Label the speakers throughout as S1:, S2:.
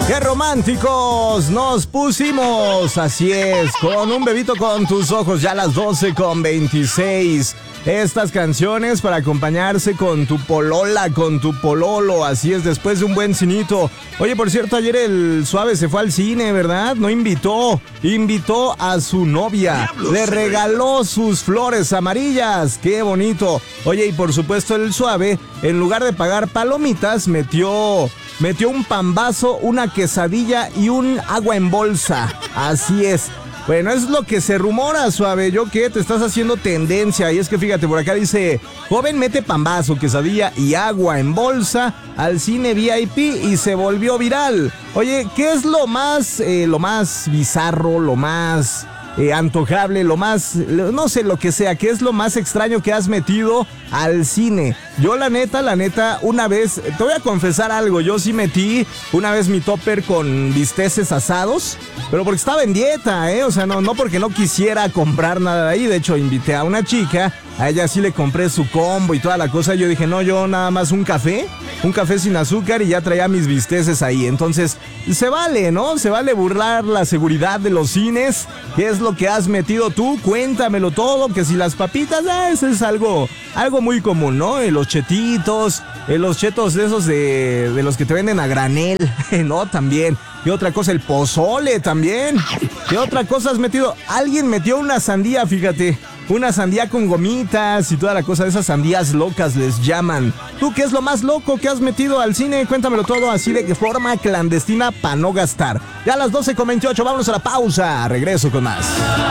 S1: ¡Qué románticos nos pusimos! Así es, con Un bebito con tus ojos, ya a las 12:26. Estas canciones para acompañarse con tu polola, con tu pololo, así es, después de un buen cinito. Oye, por cierto, ayer el Suave se fue al cine, ¿verdad? No invitó a su novia, le regaló sus flores amarillas, qué bonito. Oye, y por supuesto el Suave, en lugar de pagar palomitas, metió un pambazo, una quesadilla y un agua en bolsa, así es. Bueno, es lo que se rumora, Suave. Yo que te estás haciendo tendencia. Y es que fíjate, por acá dice: joven mete pambazo, quesadilla y agua en bolsa al cine VIP y se volvió viral. Oye, ¿qué es lo más bizarro, lo más antojable, lo más, no sé, lo que sea, qué es lo más extraño que has metido al cine? Yo la neta, una vez, te voy a confesar algo, yo sí metí una vez mi topper con bisteces asados, pero porque estaba en dieta, o sea, no porque no quisiera comprar nada de ahí. De hecho, invité a una chica, a ella sí le compré su combo y toda la cosa. Yo dije, no, yo nada más un café sin azúcar y ya traía mis bisteces ahí. Entonces, se vale, ¿no? Se vale burlar la seguridad de los cines. ¿Qué es lo que has metido tú? Cuéntamelo todo, que si las papitas, eso es algo muy común, ¿no? Los chetitos, los chetos de esos de los que te venden a granel, ¿no? También. ¿Qué otra cosa? El pozole también. ¿Qué otra cosa has metido? Alguien metió una sandía, fíjate. Una sandía con gomitas y toda la cosa de esas sandías locas les llaman. ¿Tú qué es lo más loco que has metido al cine? Cuéntamelo todo así de forma clandestina para no gastar. Ya a las 12:28, vámonos a la pausa. Regreso con más.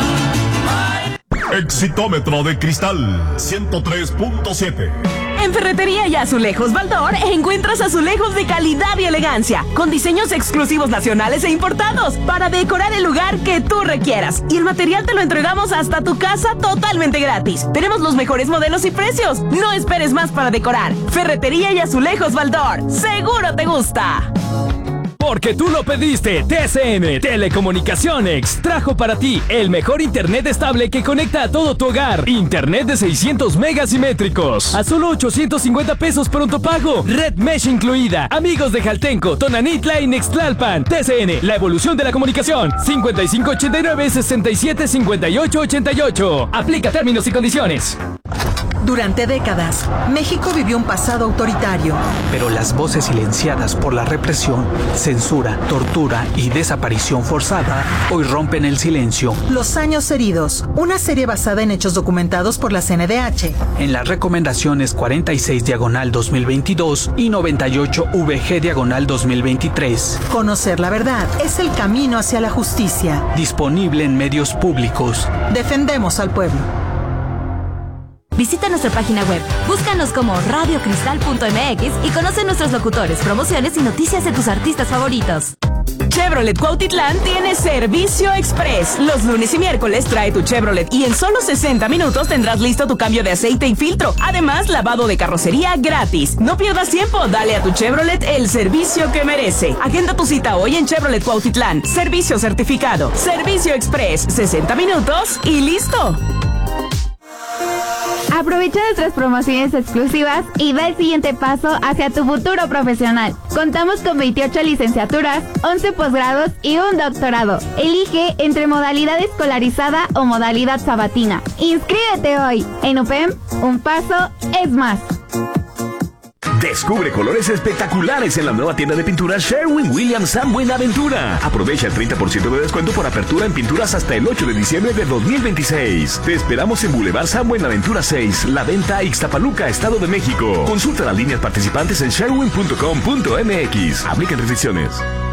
S2: Exitómetro de Cristal 103.7.
S3: En Ferretería y Azulejos Baldor encuentras azulejos de calidad y elegancia, con diseños exclusivos nacionales e importados, para decorar el lugar que tú requieras. Y el material te lo entregamos hasta tu casa totalmente gratis. Tenemos los mejores modelos y precios. No esperes más para decorar. Ferretería y Azulejos Baldor. ¡Seguro te gusta!
S4: Porque tú lo pediste, TCM Telecomunicaciones trajo para ti el mejor internet estable que conecta a todo tu hogar. Internet de 600 megasimétricos a solo 850 pesos pronto pago. Red Mesh incluida. Amigos de Jaltenco, Tonanitla y Nextlalpan. TCN, la evolución de la comunicación. 5589-675888. Aplica términos y condiciones.
S5: Durante décadas, México vivió un pasado autoritario.
S6: Pero las voces silenciadas por la represión, censura, tortura y desaparición forzada hoy rompen el silencio.
S5: Los años heridos, una serie basada en hechos documentados por la CNDH.
S6: En las recomendaciones 46/2022 y 98/VG/2023.
S5: Conocer la verdad es el camino hacia la justicia.
S6: Disponible en medios públicos.
S5: Defendemos al pueblo.
S7: Visita nuestra página web, búscanos como radiocristal.mx y conoce nuestros locutores, promociones y noticias de tus artistas favoritos.
S3: Chevrolet Cuautitlán tiene servicio express. Los lunes y miércoles trae tu Chevrolet y en solo 60 minutos tendrás listo tu cambio de aceite y filtro. Además, lavado de carrocería gratis. No pierdas tiempo, dale a tu Chevrolet el servicio que merece. Agenda tu cita hoy en Chevrolet Cuautitlán. Servicio certificado. Servicio express, 60 minutos y listo.
S8: Aprovecha nuestras promociones exclusivas y da el siguiente paso hacia tu futuro profesional. Contamos con 28 licenciaturas, 11 posgrados y un doctorado. Elige entre modalidad escolarizada o modalidad sabatina. Inscríbete hoy. En UPEM, un paso es más.
S9: Descubre colores espectaculares en la nueva tienda de pinturas Sherwin-Williams San Buenaventura. Aprovecha el 30% de descuento por apertura en pinturas hasta el 8 de diciembre de 2026. Te esperamos en Boulevard San Buenaventura 6, La Venta, Ixtapaluca, Estado de México. Consulta las líneas participantes en sherwin.com.mx. Aplican restricciones.